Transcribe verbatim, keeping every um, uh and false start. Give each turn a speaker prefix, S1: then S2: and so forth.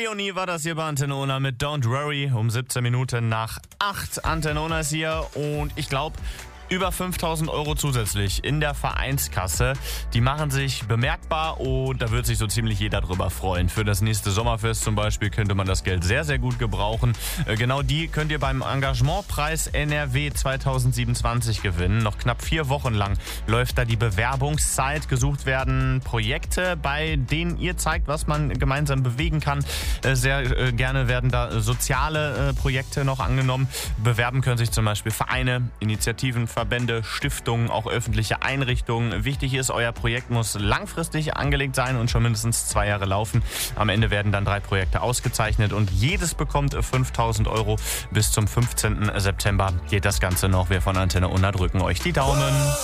S1: Leonie war das hier bei Antenne Unna mit Don't Worry um siebzehn Minuten nach acht. Antenne Unna ist hier und ich glaube, über fünftausend Euro zusätzlich in der Vereinskasse. Die machen sich bemerkbar und da wird sich so ziemlich jeder drüber freuen. Für das nächste Sommerfest zum Beispiel könnte man das Geld sehr, sehr gut gebrauchen. Genau die könnt ihr beim Engagementpreis N R W zweitausendsiebenundzwanzig gewinnen. Noch knapp vier Wochen lang läuft da die Bewerbungszeit. Gesucht werden Projekte, bei denen ihr zeigt, was man gemeinsam bewegen kann. Sehr gerne werden da soziale Projekte noch angenommen. Bewerben können sich zum Beispiel Vereine, Initiativen, Verbände, Stiftungen, auch öffentliche Einrichtungen. Wichtig ist, euer Projekt muss langfristig angelegt sein und schon mindestens zwei Jahre laufen. Am Ende werden dann drei Projekte ausgezeichnet und jedes bekommt fünftausend Euro. Bis zum fünfzehnten September geht das Ganze noch. Wir von Antenne Unna drücken euch die Daumen.